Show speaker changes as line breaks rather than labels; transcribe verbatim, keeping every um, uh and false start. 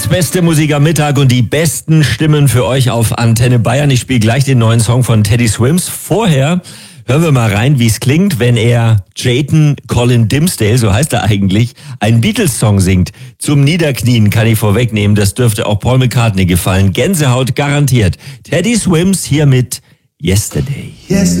Das beste Musik am Mittag und die besten Stimmen für euch auf Antenne Bayern. Ich spiele gleich den neuen Song von Teddy Swims. Vorher hören wir mal rein, wie es klingt, wenn er Jayden Colin Dimsdale, so heißt er eigentlich, einen Beatles-Song singt. Zum Niederknien kann ich vorwegnehmen, das dürfte auch Paul McCartney gefallen. Gänsehaut garantiert. Teddy Swims hier mit Yesterday.
Yesterday.